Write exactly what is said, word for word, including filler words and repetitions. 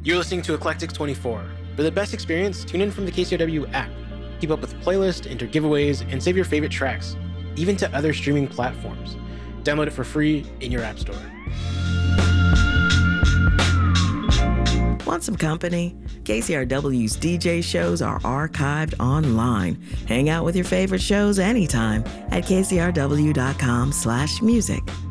You're listening to Eclectics twenty-four. For the best experience, tune in from the K C R W app. Keep up with playlists, enter giveaways, and save your favorite tracks, even to other streaming platforms. Download it for free in your app store. Want some company? K C R W's D J shows are archived online. Hang out with your favorite shows anytime at kcrw.com slash music.